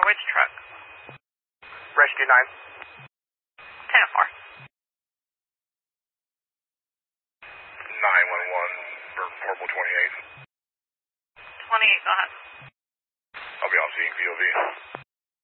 which truck? Rescue 9. 10-4. 911 for Corporal 28. 28, go ahead. I'll be on scene, POV.